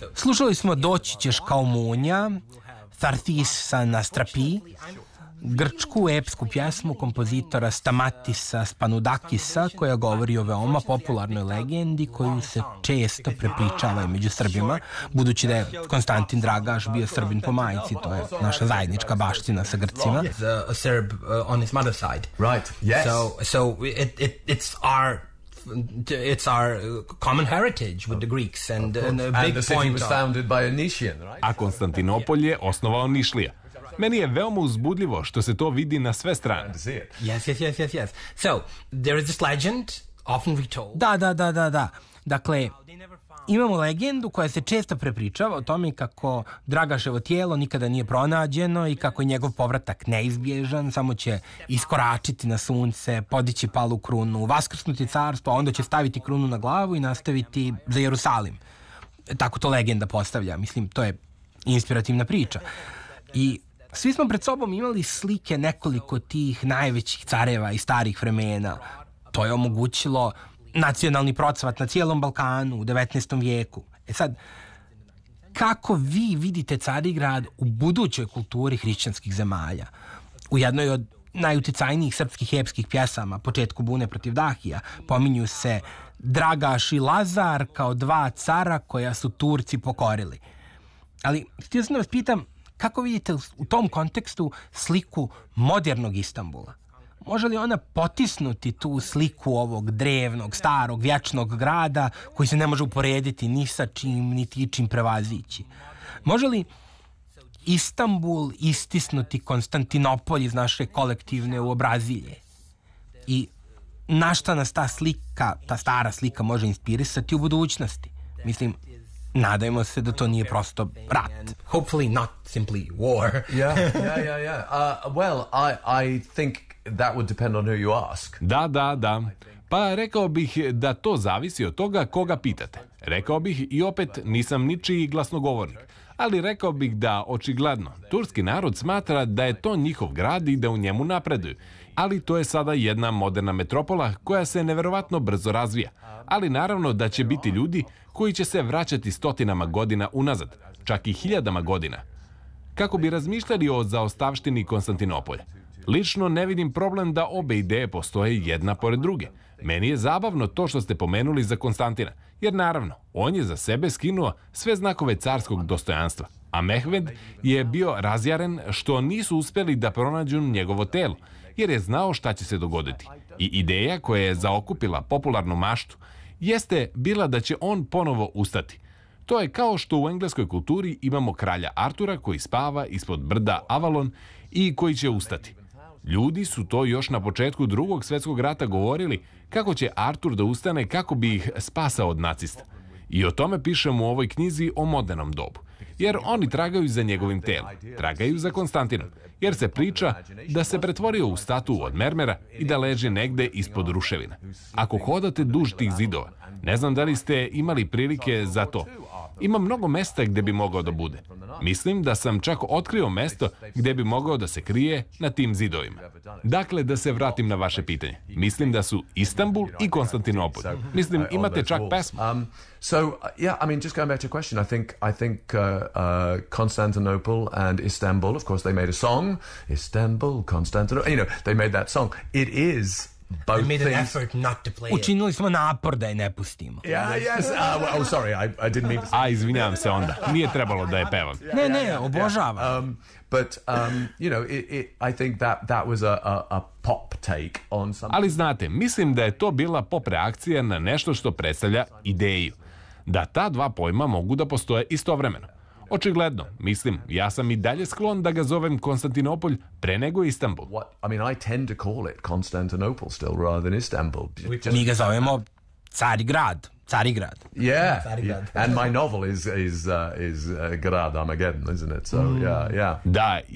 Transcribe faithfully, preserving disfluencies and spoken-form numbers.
Slušali smo Doći ćeš kao munja, Tharthisa Nastrapi, grčku epsku pjesmu kompozitora Stamatisa Spanudakisa koja govori o veoma popularnoj legendi koju se često prepričava i među Srbima, budući da je Konstantin Dragaš bio Srbin po majici, to je naša zajednička baština sa Grcima. A Serb on his mother's side. Right, yes. So, so it, it, it's our it's our common heritage with the Greeks and, and a big and the city point was of... founded by a Nician, right? A Konstantinopolj je osnovao Nišlija. Meni je veoma uzbudljivo što se to vidi na sve strane. Yes, yes, yes, yes, yes. So, there is this legend, often retold. Da, da, da, da, da. Dakle, imamo legendu koja se često prepričava o tome kako Dragaševo tijelo nikada nije pronađeno i kako je njegov povratak neizbježan, samo će iskoračiti na sunce, podići palu krunu, vaskrsnuti carstvo, a onda će staviti krunu na glavu i nastaviti za Jerusalim. Tako to legenda postavlja. Mislim, to je inspirativna priča. I svi smo pred sobom imali slike nekoliko tih najvećih careva iz starih vremena. To je omogućilo nacionalni procvat na cijelom Balkanu u devetnaestom vijeku. E sad, kako vi vidite Carigrad u budućoj kulturi hrišćanskih zemalja? U jednoj od najuticajnijih srpskih epskih pjesama, Početku bune protiv Dahija, pominju se Dragaš i Lazar kao dva cara koja su Turci pokorili. Ali htio sam da vas pitam, kako vidite u tom kontekstu sliku modernog Istanbula? Može li ona potisnuti tu sliku ovog drevnog, starog, vječnog grada koji se ne može uporediti ni sa čim, niti čim prevazići? Može li Istanbul istisnuti Konstantinopolj iz naše kolektivne uobrazilje? I na šta nas ta slika, ta stara slika može inspirisati u budućnosti? Mislim, nadajmo se da to nije prosto rat. Hopefully not simply war. Yeah, yeah, yeah, yeah. Uh, well, I, I think that would depend on who you ask. Da, da, da. Pa rekao bih da to zavisi od toga koga pitate. Rekao bih i opet nisam ničiji glasnogovornik. Ali rekao bih da očigledno turski narod smatra da je to njihov grad i da u njemu napreduju. Ali to je sada jedna moderna metropola koja se neverovatno brzo razvija. Ali naravno da će biti ljudi koji će se vraćati stotinama godina unazad, čak i hiljadama godina, kako bi razmišljali o zaostavštini Konstantinopolja. Lično ne vidim problem da obe ideje postoje jedna pored druge. Meni je zabavno to što ste pomenuli za Konstantina, jer naravno, on je za sebe skinuo sve znakove carskog dostojanstva, a Mehmed je bio razjaren što nisu uspjeli da pronađu njegovo telo, jer je znao šta će se dogoditi. I ideja koja je zaokupila popularnu maštu jeste bila da će on ponovo ustati. To je kao što u engleskoj kulturi imamo kralja Artura koji spava ispod brda Avalon i koji će ustati. Ljudi su to još na početku drugog svjetskog rata govorili kako će Artur da ustane kako bi ih spasao od nacista. I o tome pišemo u ovoj knjizi o modernom dobu. Jer oni tragaju za njegovim telom, tragaju za Konstantinom, jer se priča da se pretvorio u statu od mermera i da leži negde ispod ruševina. Ako hodate duž tih zidova, ne znam da li ste imali prilike za to. Ima mnogo mesta gde bi mogao da bude. Mislim da sam čak otkrio mesto gde bi mogao da se krije na tim zidovima. Dakle, da se vratim na vaše pitanje. Mislim da su Istanbul i Konstantinopolj. Mislim, imate čak pesmu. Um, so, uh, yeah, I mean, just going back to your question, I think, I think uh, uh, Constantinople and Istanbul, of course, they made a song. Istanbul, Constantinople, you know, they made that song. It is... I made an effort not to play it. Učinili smo napor da je ne pustimo. Yeah, yes. Uh, well, oh, sorry, I, I didn't mean to say. A, izvinjavam se onda. Nije trebalo da je pevam. Ne, ne, obožavam. Um, but, um, you know, it, it, I think that, that was a, a, a pop take on something. Ali znate, mislim da je to bila pop reakcija na nešto što predstavlja ideju. Da ta dva pojma mogu da postoje istovremeno. Očigledno, mislim, ja sam i dalje sklon da ga zovem Konstantinopolj pre nego Istanbul. What, I mean, I tend to call it Constantinople still rather than Istanbul. Just, Mi ga zovemo Carigrad. Carigrad. Yeah, Carigrad. And my novel is is uh, is uh, Grad Armageddon, isn't it? So mm. yeah, yeah. Da,